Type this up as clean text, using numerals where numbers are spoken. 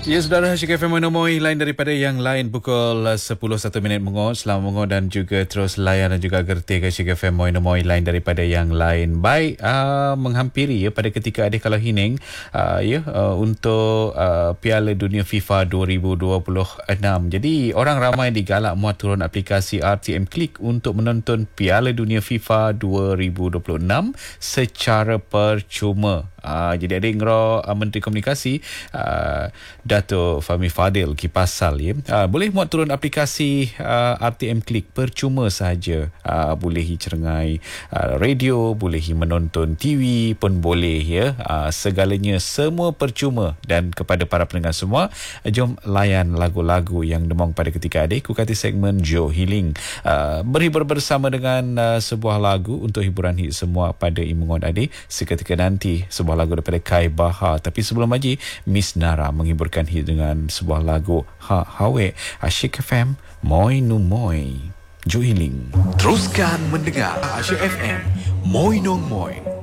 Ya, saudara, Asyik FM menemui lain daripada yang lain pukul 10.01 mengot. Selamat mengot dan juga terus layan dan juga gerti Asyik FM menemui lain daripada yang lain. Baik, menghampiri ya pada ketika adik kalau hining untuk Piala Dunia FIFA 2026. Jadi orang ramai digalak muat turun aplikasi RTM Klik untuk menonton Piala Dunia FIFA 2026 secara percuma. Jadi ada ngero Menteri Komunikasi Dato' Fahmi Fadil Kipasal boleh muat turun aplikasi RTM Klik percuma saja. Boleh cerengai radio, boleh menonton TV pun boleh ya. Segalanya semua percuma. Dan kepada para pendengar semua, jom layan lagu-lagu yang demong pada ketika adik. Kukati segmen Joe Healing, berhibur bersama dengan sebuah lagu untuk hiburan hit semua pada imungan adik. Seketika nanti sebuah lagu daripada Kai Bahar. Tapi sebelum lagi, Miss Nara menghiburkan hit dengan sebuah lagu Hawe. Asyik FM Moi Nu Moi Joe Healing. Teruskan mendengar Asyik FM Moi Nu Moi.